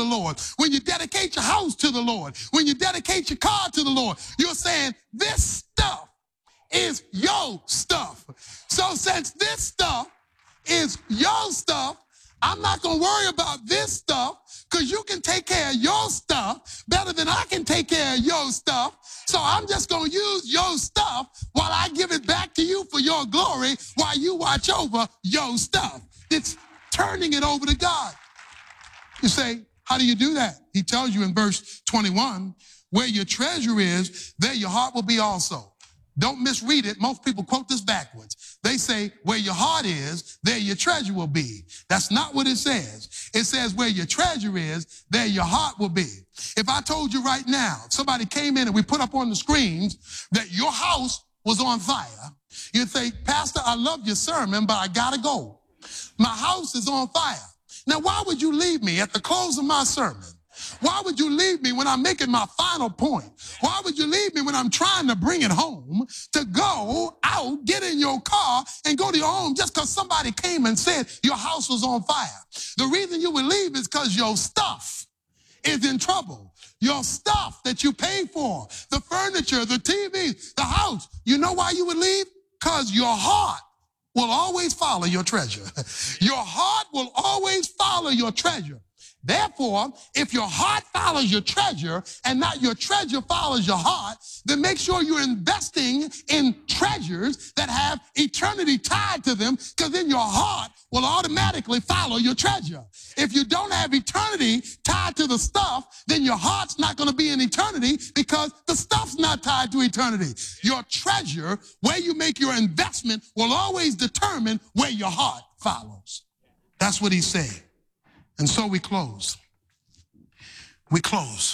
the Lord, when you dedicate your house to the Lord, when you dedicate your car to the Lord, you're saying this stuff is your stuff. So since this stuff is your stuff, I'm not going to worry about this stuff because you can take care of your stuff better than I can take care of your stuff. So I'm just going to use your stuff while I give it back to you for your glory while you watch over your stuff. It's turning it over to God. You say, how do you do that? He tells you in verse 21, where your treasure is, there your heart will be also. Don't misread it. Most people quote this backwards. They say, where your heart is, there your treasure will be. That's not what it says. It says, where your treasure is, there your heart will be. If I told you right now, somebody came in and we put up on the screens that your house was on fire, you'd say, Pastor, I love your sermon, but I gotta go. My house is on fire. Now, why would you leave me at the close of my sermon? Why would you leave me when I'm making my final point? Why would you leave me when I'm trying to bring it home to go out, get in your car, and go to your home just because somebody came and said your house was on fire? The reason you would leave is because your stuff is in trouble. Your stuff that you pay for, the furniture, the TV, the house. You know why you would leave? Because your heart will always follow your treasure. Your heart will always follow your treasure. Therefore, if your heart follows your treasure and not your treasure follows your heart, then make sure you're investing in treasures that have eternity tied to them, because then your heart will automatically follow your treasure. If you don't have eternity tied to the stuff, then your heart's not going to be in eternity because the stuff's not tied to eternity. Your treasure, where you make your investment, will always determine where your heart follows. That's what he's saying. And so we close. We close.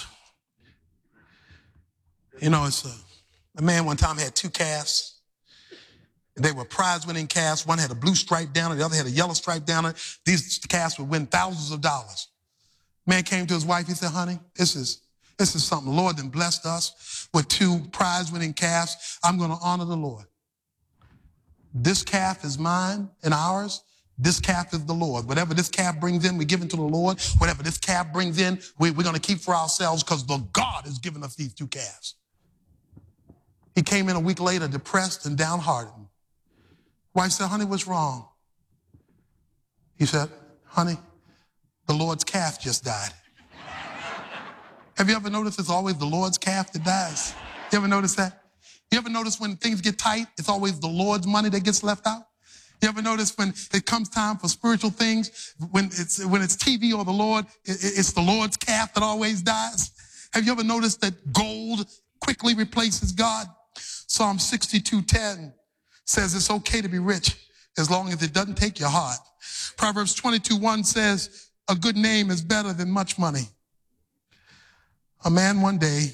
You know, it's a man one time had two calves. They were prize-winning calves. One had a blue stripe down it, the other had a yellow stripe down it. These calves would win thousands of dollars. Man came to his wife. He said, honey, this is something. The Lord then blessed us with two prize-winning calves. I'm going to honor the Lord. This calf is mine and ours. This calf is the Lord. Whatever this calf brings in, we give it to the Lord. Whatever this calf brings in, we're going to keep for ourselves because the God has given us these two calves. He came in a week later depressed and downhearted. Wife said, honey, what's wrong? He said, honey, the Lord's calf just died. Have you ever noticed it's always the Lord's calf that dies? You ever notice that? You ever notice when things get tight, it's always the Lord's money that gets left out? You ever notice when it comes time for spiritual things, when it's TV or the Lord, it's the Lord's calf that always dies? Have you ever noticed that gold quickly replaces God? Psalm 62:10 says it's okay to be rich as long as it doesn't take your heart. Proverbs 22:1 says a good name is better than much money. A man one day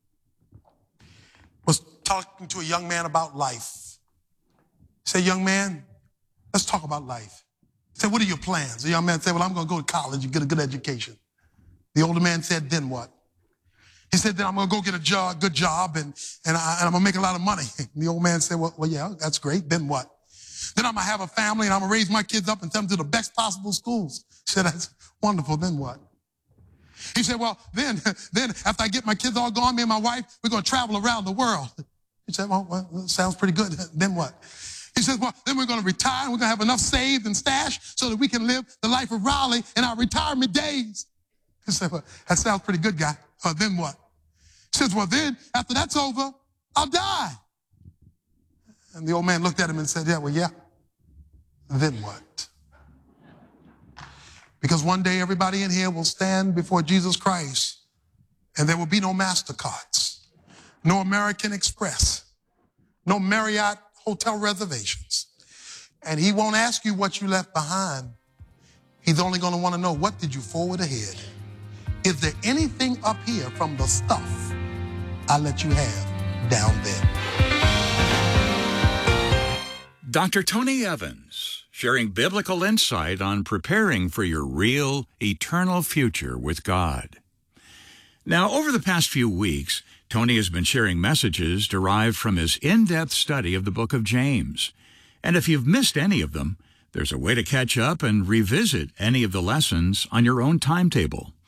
was talking to a young man about life. He said, young man, let's talk about life. He said, what are your plans? The young man said, well, I'm going to go to college and get a good education. The older man said, then what? He said, then I'm going to go get a good job, and I'm going to make a lot of money. And the old man said, well, yeah, that's great. Then what? Then I'm going to have a family, and I'm going to raise my kids up and send them to the best possible schools. He said, that's wonderful. Then what? He said, well, then after I get my kids all gone, me and my wife, we're going to travel around the world. He said, well, sounds pretty good. Then what? He says, well, then we're going to retire, and we're going to have enough saved and stashed so that we can live the life of Raleigh in our retirement days. He said, well, that sounds pretty good, guy. Then what? He says, well, then, after that's over, I'll die. And the old man looked at him and said, yeah, well, yeah. Then what? Because one day everybody in here will stand before Jesus Christ, and there will be no MasterCards, no American Express, no Marriott hotel reservations. And he won't ask you what you left behind. He's only going to want to know, what did you forward ahead? Is there anything up here from the stuff I let you have down there? Dr. Tony Evans, sharing biblical insight on preparing for your real, eternal future with God. Now, over the past few weeks, Tony has been sharing messages derived from his in-depth study of the book of James. And if you've missed any of them, there's a way to catch up and revisit any of the lessons on your own timetable.